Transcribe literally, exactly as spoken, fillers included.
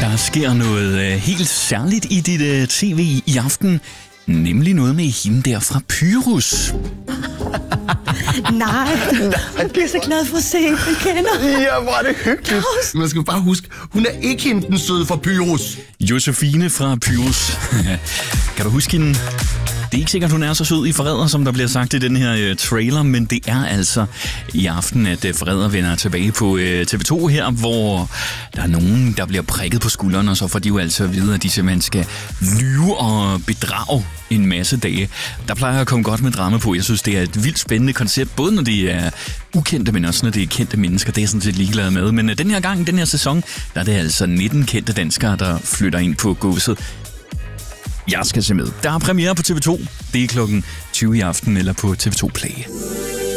Der sker noget øh, helt særligt i dit øh, tv i aften. Nemlig noget med hende der fra Pyrus. Nej, jeg bliver så glad for at se, at jeg kender. Ja, hvor er det hyggeligt. Man skal bare huske, hun er ikke hende den søde fra Pyrus. Josefine fra Pyrus. Kan du huske hende? Det er ikke sikkert, hun er så sød i Forræder, som der bliver sagt i den her øh, trailer, men det er altså i aften, at øh, Forræder vender tilbage på øh, T V to her, hvor der er nogen, der bliver prikket på skulderen, og så får de jo altså at vide, at de simpelthen skal lyve og bedrage en masse dage. Der plejer at komme godt med drama på. Jeg synes, det er et vildt spændende koncept, både når det er ukendte, men også når det er kendte mennesker. Det er jeg sådan set ligeglad med. Men øh, den her gang, den her sæson, der er det altså nitten kendte danskere, der flytter ind på godset. Jeg skal se med. Der er premiere på T V to. Det er klokken tyve i aften eller på T V to Play.